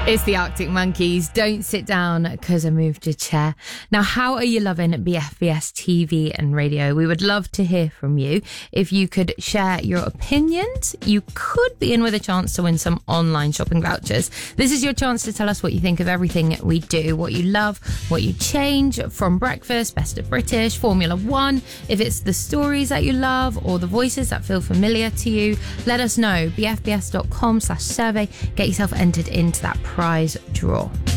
It's the Arctic Monkeys. Don't sit down because I moved your chair. Now, how are you loving BFBS TV and radio? We would love to hear from you. If you could share your opinions, you could be in with a chance to win some online shopping vouchers. This is your chance to tell us what you think of everything we do, what you love, what you change from Breakfast, Best of British, Formula One. If it's the stories that you love or the voices that feel familiar to you, let us know. bfbs.com/survey. Get yourself entered into that prize draw.